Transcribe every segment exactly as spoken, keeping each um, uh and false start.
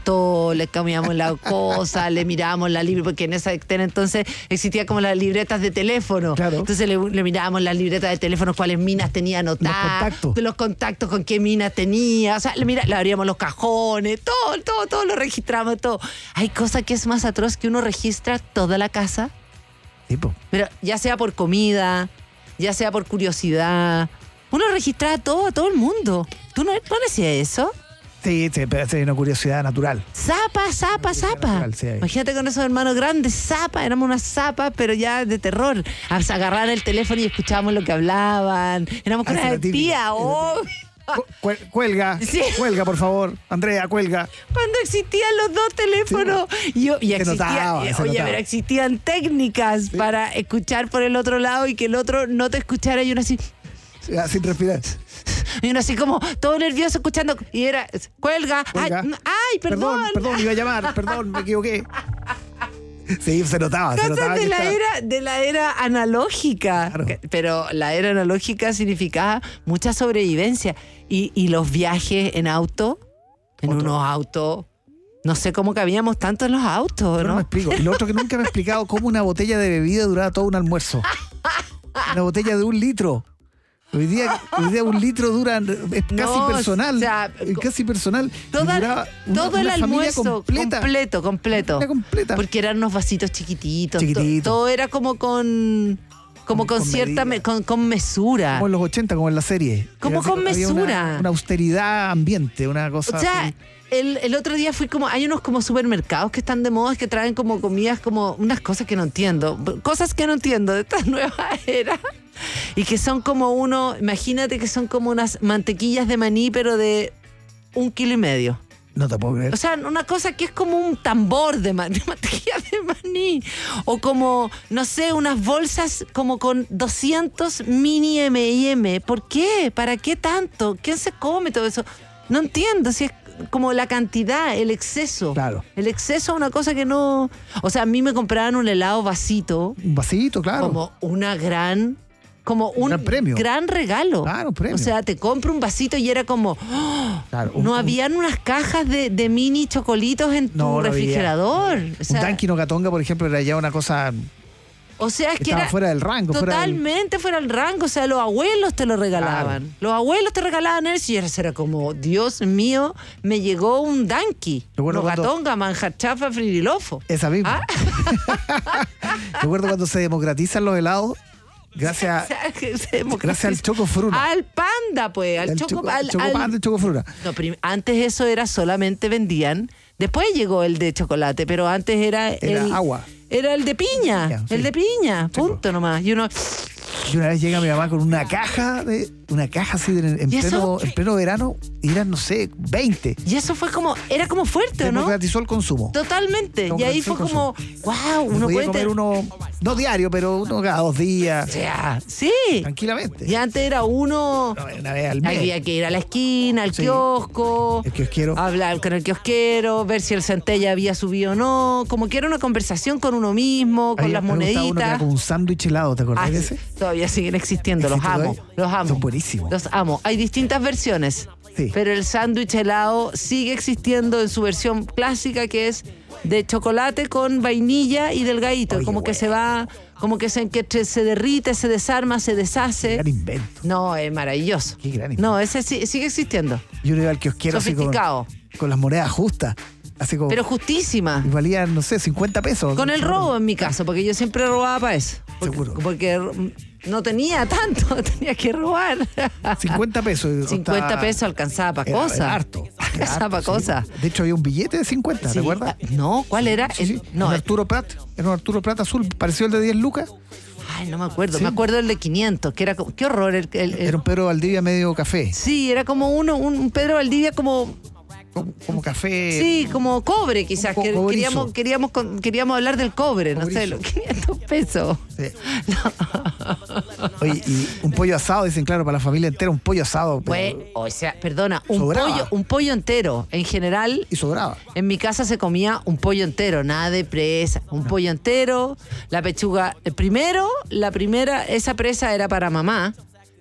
todo, le cambiamos la cosa, le mirábamos la libreta, porque en esa entonces existía como las libretas de teléfono. Claro. Entonces le, le mirábamos las libretas de teléfono, cuáles minas tenía anotadas, los contactos, los contactos con qué minas tenía. O sea, le, mira, le abríamos los cajones, todo, todo, todo lo registramos, todo. Hay cosa que es más atroz que uno registra toda la casa. Tipo. Pero ya sea por comida, ya sea por curiosidad. Uno registraba todo, a todo el mundo. ¿Tú no, no hacías eso? Sí, sí, pero es una curiosidad natural. Zapa, zapa, zapa. Natural, sí, imagínate con esos hermanos grandes, zapa, éramos unas zapas, pero ya de terror. A agarrar el teléfono y escuchábamos lo que hablaban. Éramos con una tía, oh. Cu cuelga, sí. cuelga, por favor. Andrea, cuelga. Cuando existían los dos teléfonos. Sí. Y, y existía, notaba, oye, notaba. pero existían técnicas sí. para escuchar por el otro lado y que el otro no te escuchara y uno así... Sin respirar. Y uno así como todo nervioso escuchando. Y era, cuelga. cuelga. Ay, ay, perdón. Perdón, perdón, iba a llamar. Perdón, me equivoqué. Sí, se notaba. Se notaba de, la estaba... era, de la era analógica. Claro. Pero la era analógica significaba mucha sobrevivencia. Y, y los viajes en auto, en Otro. unos autos... No sé cómo cabíamos tanto en los autos, ¿no? No me explico. Y lo otro que nunca me he explicado, cómo una botella de bebida duraba todo un almuerzo. Una botella de un litro. Hoy día, hoy día un litro dura, es casi no, personal. O sea, es casi personal. Toda, una, todo el una almuerzo completa, completo, completo. completa. Porque eran unos vasitos chiquititos. Chiquitito. To, todo era como con... Como con, con cierta, me, con, con mesura. Como en los ochenta, como en la serie. Como Era con así, mesura. Una, una austeridad ambiente, una cosa O sea, así. el, el otro día fui como... Hay unos como supermercados que están de moda que traen como comidas, como unas cosas que no entiendo. Cosas que no entiendo de esta nueva era. Y que son como uno... Imagínate que son como unas mantequillas de maní, pero de un kilo y medio. No te puedo creer. O sea, una cosa que es como un tambor de, man, de mantequilla de maní. O como, no sé, unas bolsas como con doscientos mini eme y eme. ¿Por qué? ¿Para qué tanto? ¿Quién se come todo eso? No entiendo si es como la cantidad, el exceso. Claro. El exceso es una cosa que no... O sea, a mí me compraban un helado vasito. Un vasito, claro. Como una gran... Como un, un gran, premio. gran regalo. Claro, un premio. O sea, te compro un vasito y era como... ¡Oh! Claro, un, no un, habían unas cajas de, de mini chocolitos en tu no, refrigerador. No o sea, un Dunkin' o Catonga, por ejemplo, era ya una cosa... O sea, es que estaba era fuera del rango. Totalmente fuera del, fuera del rango. O sea, los abuelos te lo regalaban. Claro. Los abuelos te regalaban eso y era como, Dios mío, me llegó un Dunkin'. No Catonga, manjar chafa, fririlofo. Esa misma. ¿Ah? Recuerdo cuando se democratizan los helados. Gracias, gracias al Choco Fruna. Al Panda, pues. Al Choco, choco, al, choco al, Panda, el Choco Fruna. No, antes eso era solamente vendían. Después llegó el de chocolate, pero antes era, era el... agua. Era el de piña. piña sí. El de piña. Punto sí, nomás. Y uno... Y una vez llega mi mamá con una caja, de una caja así de, en, pleno, en pleno verano, y eran, no sé, veinte. Y eso fue como, era como fuerte, ¿o no? Democratizó el consumo. Totalmente. Y ahí fue como, wow, uno puede comer uno, no diario, pero uno cada dos días. O sea, sí. Tranquilamente. Y antes era uno, no, una vez al mes. Había que ir a la esquina, al sí. kiosco. El kiosquero. Hablar con el kiosquero, ver si el Centella había subido o no. Como que era una conversación con uno mismo, con Ahí, las me moneditas. Uno que era como un sándwich helado, ¿te acordás ah, de ese? Todavía siguen existiendo, los amo, los amo. Son buenísimos. Los amo. Hay distintas versiones, sí. pero el sándwich helado sigue existiendo en su versión clásica, que es de chocolate con vainilla y delgadito. Oye, como bueno. que se va, como que se, que se derrite, se desarma, se deshace. Qué gran invento. No, es maravilloso. Qué gran invento. No, ese sí, sigue existiendo. Yo iba al kiosquero así con, con las monedas justas. Así como, pero justísima. Y valían, no sé, cincuenta pesos. Con el robo en mi caso, porque yo siempre robaba para eso. Porque, seguro. Porque no tenía tanto, tenía que robar. cincuenta pesos. cincuenta pesos alcanzaba para cosas. Era harto. Alcanzaba para cosas. De hecho, había un billete de cincuenta, sí. ¿te acuerdas? No, ¿cuál era? Sí, sí. El, no, un Arturo Prat. Era un Arturo Prat azul, pareció el de diez lucas. Ay, no me acuerdo. ¿Sí? Me acuerdo el de quinientos, que era como... ¡Qué horror! El, el, el... Era un Pedro Valdivia medio café. Sí, era como uno, un Pedro Valdivia como... Como, como café. Sí, como cobre quizás. Como que queríamos, queríamos, queríamos hablar del cobre, cobrizo. No sé, los quinientos pesos. Sí. No. Oye, y un pollo asado, dicen, claro, para la familia entera, un pollo asado. Pues, o sea, perdona, un sobraba. pollo, un pollo entero. En general. Y sobraba. En mi casa se comía un pollo entero, nada de presa. Un no. pollo entero, la pechuga. El primero, la primera, esa presa era para mamá.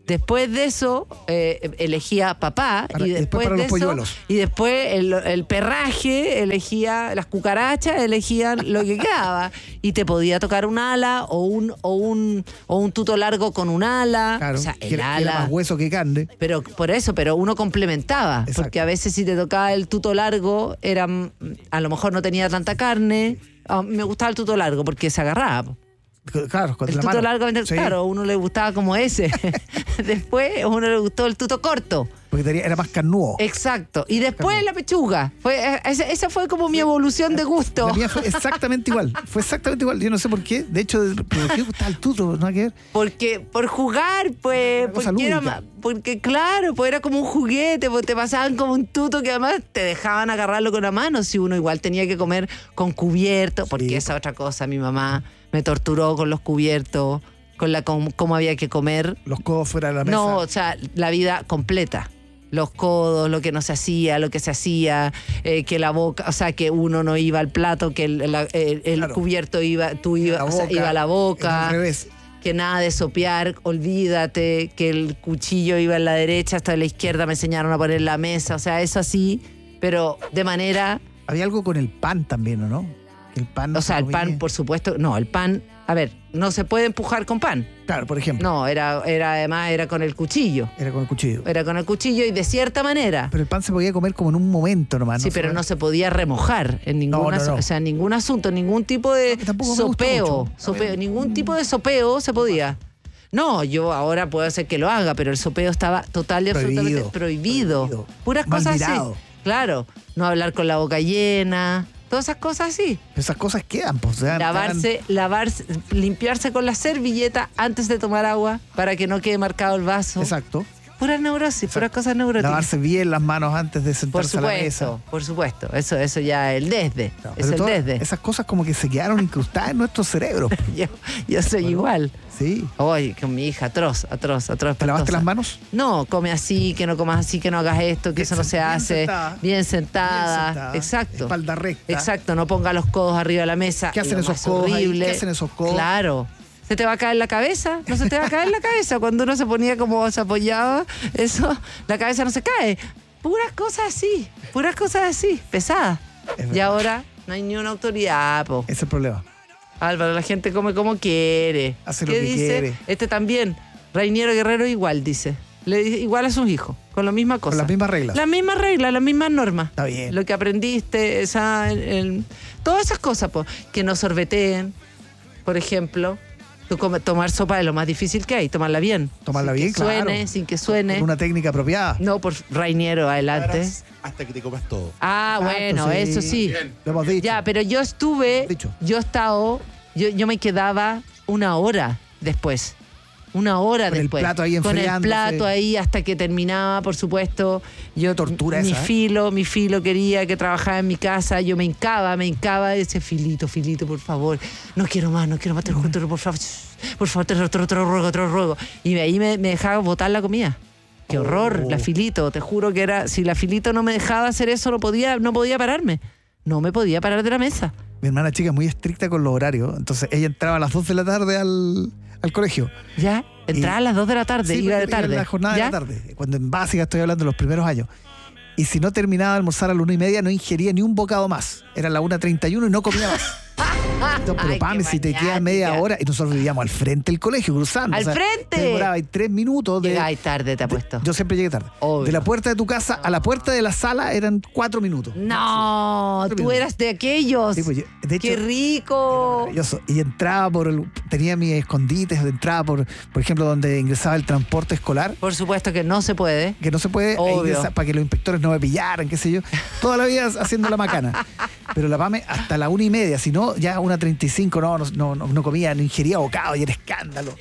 Después de eso, eh, elegía papá. Para- y después después, para de los eso, polluelos. y después el, el perraje elegía, las cucarachas elegían lo que quedaba. Y te podía tocar un ala o un, o un, o un tuto largo con un ala. Claro, o sea, que el era, que era ala. más hueso que carne. Pero por eso, pero uno complementaba. Exacto. Porque a veces si te tocaba el tuto largo, era, mm, a lo mejor no tenía tanta carne. Ah, me gustaba el tuto largo porque se agarraba. po. Claro, con El la tuto mano. largo, Sí, claro, a uno le gustaba como ese. Después a uno le gustó el tuto corto. porque tenía- era más carnudo. Exacto. Y después la pechuga. Fue, eh, esa, esa fue como mi evolución de gusto. La mía fue exactamente igual. Fue exactamente igual. Yo no sé por qué. De hecho, ¿por qué gustaba el tuto? No hay que ver. Porque, por jugar, pues, Una cosa porque, era, lúdica. ma- porque claro, pues era como un juguete, pues te pasaban como un tuto que además te dejaban agarrarlo con la mano, si uno igual tenía que comer con cubierto, porque Sí. esa otra cosa, mi mamá me torturó con los cubiertos, con la com- cómo había que comer. Los codos fuera de la mesa. No, o sea, la vida completa. Los codos, lo que no se hacía, lo que se hacía, eh, que la boca, o sea, que uno no iba al plato, que el, la- el- el Claro. cubierto iba, tú iba, La o sea, boca, iba a la era boca, al revés. que nada de sopear, olvídate, que el cuchillo iba en la derecha hasta la izquierda, me enseñaron a poner la mesa, o sea, eso así, pero de manera, Había algo con el pan también, ¿o no? Que el pan no o se sea, el comía. pan, por supuesto, no, el pan, a ver, no se puede empujar con pan, Claro, por ejemplo. no, era, era además, era con el cuchillo. Era con el cuchillo. Era con el cuchillo y de cierta manera. Pero el pan se podía comer como en un momento nomás. Sí, se pero podía- no se podía remojar en ningún, No, no, asu- no. o sea, en ningún asunto, ningún tipo de que tampoco me gusta sopeo, mucho. sopeo, ningún tipo de sopeo se podía. No, yo ahora puedo hacer que lo haga, pero el sopeo estaba total y absolutamente Prohibido, prohibido. prohibido. Puras Mal cosas mirado. así. Claro, no hablar con la boca llena, todas esas cosas así. Esas cosas quedan, pues. o sea, Lavarse, lavarse, limpiarse con la servilleta antes de tomar agua para que no quede marcado el vaso. estaban- Exacto. Puras neurosis, puras cosas neuróticas. Lavarse bien las manos antes de Por sentarse a la mesa. supuesto, por supuesto. Eso, eso ya es el desde. Claro, es pero el todas desde. esas cosas como que se quedaron incrustadas en nuestros cerebros. pues. Yo, yo soy igual. Sí. Oye, con mi hija, atroz, atroz, atroz. ¿Te lavaste espantosa. las manos? No, come así, que no comas así, que no hagas esto, que Bien eso no se sen- bien hace. sentada. Bien sentada. Bien sentada, Exacto. espalda recta. Exacto, no ponga los codos arriba de la mesa. ¿Qué hacen Lo esos más codos ahí? horrible. ¿Qué hacen esos codos? Claro. ¿Se te va a caer la cabeza? No se te va a caer la cabeza. Cuando uno se ponía como se apoyaba, eso, la cabeza no se cae. Puras cosas así, puras cosas así, pesadas. Es Y verdad. ahora no hay ni una autoridad, po. Ese es el problema. Álvaro, la gente come como quiere. Hace lo ¿Qué que dice? quiere. Este también. Reiniero Guerrero igual, dice. Le dice igual a sus hijos, con la misma cosa. Con las mismas reglas. Las mismas reglas, las mismas normas. Está bien. Lo que aprendiste, esa, el- el- todas esas cosas, po. Que no sorbeteen, por ejemplo. Tú come- tomar sopa es lo más difícil que hay, tomarla bien. Tomarla sin bien, que suene, claro. sin que suene. Con una técnica apropiada. No, por Reiniero, adelante. Hasta que te comas todo. Ah, Exacto, bueno, sí. eso sí. Bien. Lo hemos dicho. Ya, pero yo estuve, Dicho. yo he estado, yo, yo me quedaba una hora después. Una hora Con el después. plato ahí Con el enfriándose. plato ahí hasta que terminaba, por supuesto. Yo, tortura mi esa, ¿eh? filo, mi filo quería que trabajara en mi casa. Yo me hincaba, me hincaba. Ese filito, filito, por favor. No quiero más, no quiero más, te lo juro, por favor. Por favor, te lo, te lo- te lo ruego, te lo ruego. Y ahí me, me dejaba botar la comida. Qué horror, Oh. la filito. Te juro que era, si la filito no me dejaba hacer eso, no podía, no podía pararme. No me podía parar de la mesa. Mi hermana chica es muy estricta con los horarios. Entonces ella entraba a las dos de la tarde al, al colegio. ¿Ya? Entraba Y- a las dos de la tarde, Sí, iba de porque tarde. en la jornada ¿Ya? de la tarde. Cuando en básica estoy hablando de los primeros años. Y si no terminaba de almorzar a la una y media, no ingería ni un bocado más. Era la una treinta y uno y no comía más. Entonces, pero Ay, Pame, qué si te queda maniática. media hora, y nosotros vivíamos al frente del colegio, cruzando. ¡Al frente! Te demoraba ahí tres minutos de. Llegáis tarde, te apuesto. Yo siempre llegué tarde. Obvio. De la puerta de tu casa a la puerta de la sala eran cuatro minutos. No, Cuatro tú minutos. eras de aquellos. Sí, pues yo- de hecho, ¡Qué rico! maravilloso. Y entraba por el, tenía mis escondites, entraba por, por ejemplo, donde ingresaba el transporte escolar, Por supuesto que no se puede. que no se puede, ahí Obvio. ingresa- para que los inspectores no me pillaran, qué sé yo. Toda la vida haciendo la macana. Pero la Pame hasta la una y media, si no, ya una treinta y cinco, no, no, no, no, no comía, no ingería bocado, y era escándalo.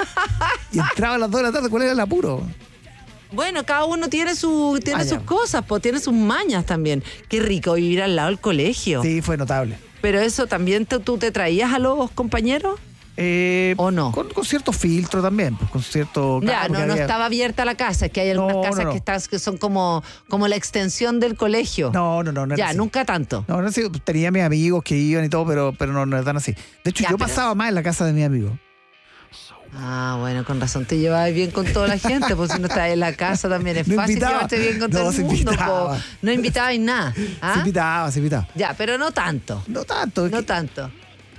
Y entraba a las dos de la tarde, ¿cuál era el apuro? Bueno, cada uno tiene su tiene Ah, ya. sus cosas, pues tiene sus mañas también. Qué rico vivir al lado del colegio. Sí, fue notable. Pero eso también te- tú te traías a los compañeros. Eh, ¿O no? Con, con cierto filtro también, pues, con cierto... Ya, claro, no, porque no había- estaba abierta la casa, es que hay algunas No, casas no, no. que estás, que son como, como la extensión del colegio. No, no, no, no era ya, así. nunca tanto. No, no era así. Tenía mis amigos que iban y todo, pero, pero no, no era tan así. De hecho, Ya, yo pero- pasaba más en la casa de mis amigos. Ah, bueno, con razón te llevabas bien con toda la gente, pues si no estás en la casa también es No fácil invitaba. llevarte bien con No, todo el se mundo. invitaba. Po. No invitabas nada. ¿Ah? Se invitaba, se invitaba. Ya, pero no tanto. No tanto. es No que- tanto.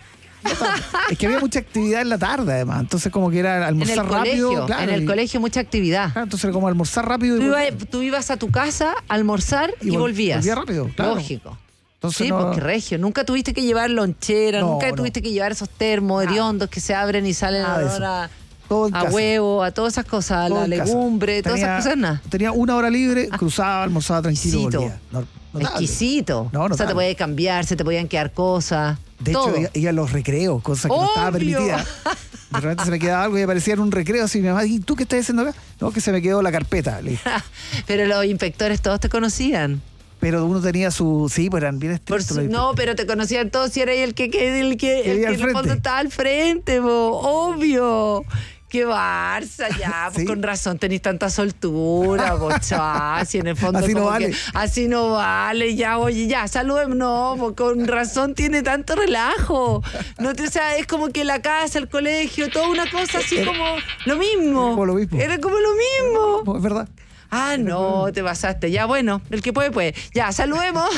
Es que había mucha actividad en la tarde, además. Entonces, como que era En el almorzar rápido. colegio, Claro, en el y- colegio mucha actividad. claro, entonces era como almorzar rápido y Tú, volver. ibas, tú ibas a tu casa a almorzar y, Y vol- volvías. volvía rápido, claro. Lógico. Entonces Sí, no- porque regio. Nunca tuviste que llevar lonchera, No, nunca no. tuviste que llevar esos termos Nada. hediondos que se abren y salen Nada a, de eso. a, Todo en a casa. huevo, a todas esas cosas, a Todo la en casa. legumbre, todas Tenía- esas cosas, nada. Tenía una hora libre, cruzaba, almorzaba tranquilo y Exquisito. volvía. No- notable. Exquisito. No, o sea, te notable. podía cambiar, se te podían quedar cosas. De todo. hecho, iba, iba a los recreos, cosa que no estaba Obvio. permitida. De repente se me quedaba algo y aparecía en un recreo así, mi mamá, ¿y tú qué estás haciendo acá? No, que se me quedó la carpeta. Le dije. Pero los inspectores todos te conocían. Pero uno tenía su... Sí, pues eran bien Por estrictos. su- los no, pero te conocían todos si eras el que, que, el que, Que el iba que al en el fondo frente. estaba al frente, po, obvio. Qué Barça, ya, pues Sí. con razón tenéis tanta soltura, bocha, si en el fondo Así no como que vale. así no vale, ya, oye, ya, saludemos, no, pues con razón tiene tanto relajo. No te, o sea, es como que la casa, el colegio, toda una cosa así Era- como lo mismo. como lo mismo. Era como lo mismo. No, es verdad. Ah, no, te pasaste. Ya, bueno, el que puede, puede. Ya, saludemos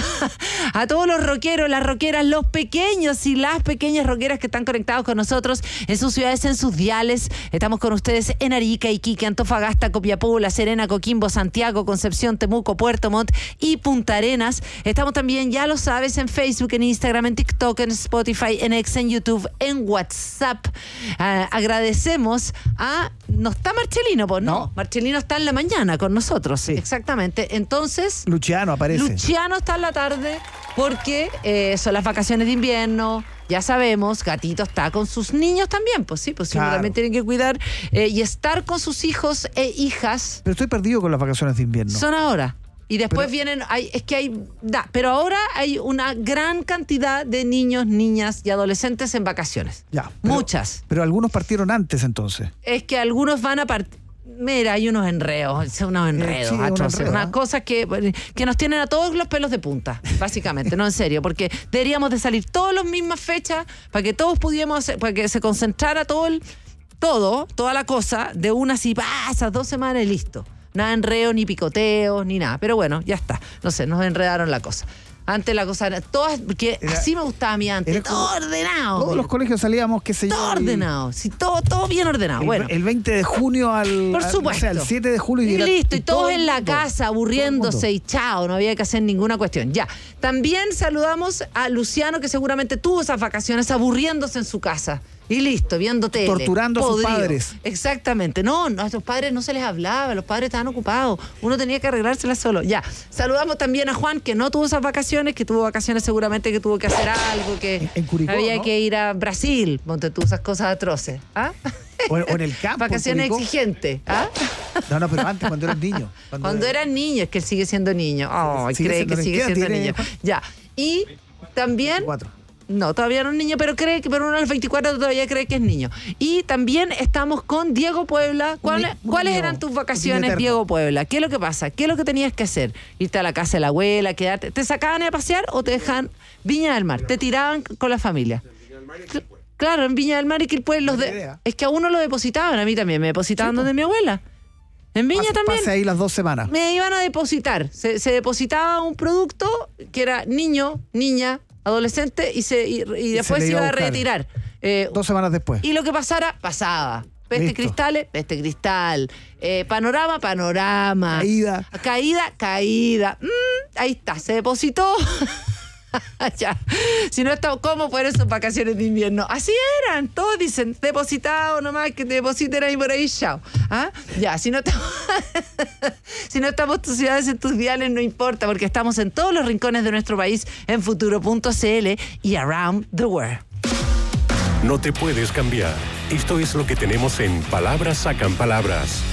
a todos los rockeros, las rockeras, los pequeños y las pequeñas rockeras que están conectados con nosotros en sus ciudades, en sus diales. Estamos con ustedes en Arica, Iquique, Antofagasta, Copiapó, La Serena, Coquimbo, Santiago, Concepción, Temuco, Puerto Montt y Punta Arenas. Estamos también, ya lo sabes, en Facebook, en Instagram, en TikTok, en Spotify, en X, en YouTube, en WhatsApp. Ah, agradecemos a... No está Marcelino, pues no. No. Marcelino está en la mañana con nosotros. Exactamente. Entonces, Luciano aparece. Luciano está en la tarde porque eh, son las vacaciones de invierno. Ya sabemos, Gatito está con sus niños también. Pues sí, pues sí, uno Claro. también tiene que cuidar eh, y estar con sus hijos e hijas. Pero estoy perdido con las vacaciones de invierno. Son ahora. Y después Pero- vienen, hay, es que hay, da, pero ahora hay una gran cantidad de niños, niñas y adolescentes en vacaciones. Ya, pero- Muchas. Pero algunos partieron antes entonces. Es que algunos van a partir. Mira, hay unos enredos, unos enredos, sí, un atroces, enredo, unas ¿eh? cosas que, que nos tienen a todos los pelos de punta, básicamente, no en serio, porque deberíamos de salir todas las mismas fechas para que todos pudiéramos, hacer- para que se concentrara todo el, todo, toda la cosa de una así, pasas dos semanas y listo. Nada de enredo, ni picoteo, ni nada. Pero bueno, ya está. No sé, nos enredaron la cosa. Antes la cosa era todas, porque Era- así me gustaba a mí antes, era todo como- ordenado. Todos los colegios salíamos, qué sé yo. todo y- ordenado, sí, todo, todo bien ordenado. El, Bueno. el veinte de junio al. Por al- supuesto. O sea, el siete de julio. Y era- listo, y todo todos el en la mundo. casa aburriéndose y chao, no había que hacer ninguna cuestión. Ya. También saludamos a Luciano, que seguramente tuvo esas vacaciones aburriéndose en su casa. Y listo, viendo tele. Torturando a sus podrido. padres. Exactamente. No, no, a los padres no se les hablaba, los padres estaban ocupados. Uno tenía que arreglárselas solo. Ya. Saludamos también a Juan, que no tuvo esas vacaciones, que tuvo vacaciones seguramente que tuvo que hacer algo, que En- en Curicó, había ¿no? que ir a Brasil, ponte tú esas cosas atroces. ¿Ah? O, o en el campo. en Vacaciones Curicó. exigentes. ¿Ah? No, no, pero antes, cuando eras niño. Cuando eran niños, que él sigue siendo niño. Ay, Sigue cree siendo que niño. sigue ¿Qué edad siendo tiene, niño. Juan? Ya. Y también. Cuatro. No, todavía no es niño, pero cree que pero uno a los veinticuatro todavía cree que es niño. Y también estamos con Diego Puebla. ¿Cuáles, Un ¿cuáles niño- eran tus un vacaciones, niño eterno. Diego Puebla? ¿Qué es lo que pasa? ¿Qué es lo que tenías que hacer? ¿Irte a la casa de la abuela, quedarte? ¿Te sacaban a pasear o te dejaban Viña del Mar? ¿Te tiraban con la familia? Cl- Claro, en Viña del Mar y que pues los Buena de... idea. Es que a uno lo depositaban, a mí también me depositaban Sí, donde po. mi abuela. En Viña Pase- también. Pase ahí las dos semanas. Me iban a depositar. Se, se depositaba un producto que era niño, niña, adolescente y, se, y, y después le se iba iba a a buscar. retirar. Eh, Dos semanas después. y lo que pasara, pasaba. Peste Listo. cristales, peste cristal. Eh, panorama, panorama. Caída. Caída, caída. Mm, ahí está, se depositó. Ya. Si no está, ¿cómo fueron sus vacaciones de invierno? Así eran, todos dicen, depositado nomás, que te depositen ahí por ahí, chao. ¿Ah? Ya, si no estamos, si no estamos tus ciudades en tus diales, no importa, porque estamos en todos los rincones de nuestro país, en futuro punto c l y around the world. No te puedes cambiar. Esto es lo que tenemos en Palabras Sacan Palabras.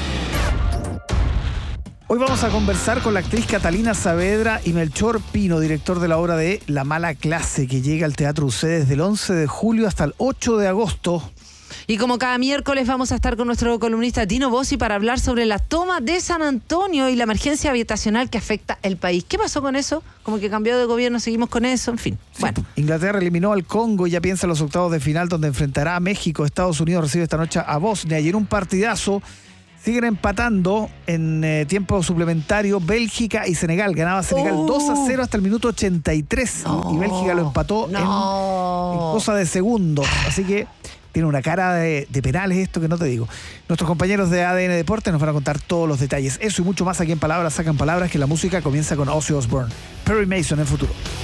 Hoy vamos a conversar con la actriz Catalina Saavedra y Melchor Pino, director de la obra de La Mala Clase, que llega al Teatro U C desde el once de julio hasta el ocho de agosto. Y como cada miércoles vamos a estar con nuestro columnista Tino Bossi para hablar sobre la toma de San Antonio y la emergencia habitacional que afecta el país. ¿Qué pasó con eso? Como que cambió de gobierno, seguimos con eso, en fin. Sí, bueno. Inglaterra eliminó al Congo y ya piensa en los octavos de final donde enfrentará a México. Estados Unidos recibe esta noche a Bosnia y en un partidazo siguen empatando en eh, tiempo suplementario Bélgica y Senegal. Ganaba Senegal Oh. dos a cero hasta el minuto ochenta y tres No, y Bélgica lo empató no. en, en cosa de segundos. Así que tiene una cara de, de penales esto que no te digo. Nuestros compañeros de A D N Deportes nos van a contar todos los detalles. Eso y mucho más aquí en Palabras Sacan Palabras, que la música comienza con Ozzy Osbourne. Perry Mason en el futuro.